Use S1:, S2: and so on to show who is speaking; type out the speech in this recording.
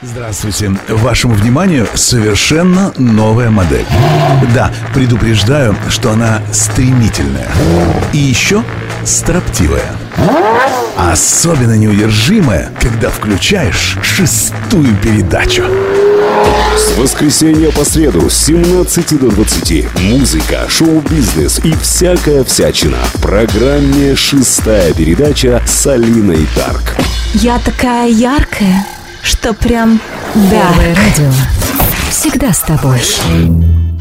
S1: Здравствуйте. Вашему вниманию совершенно новая модель. Да, предупреждаю, что она стремительная. И еще строптивая. Особенно неудержимая, когда включаешь 6-ю передачу.
S2: С воскресенья по среду с 17 до 20. Музыка, шоу-бизнес и всякая всячина. В программе «6-я передача» с Алиной Тарк.
S3: Я такая яркая, что прям... Да.
S4: Первое радио. Всегда с тобой.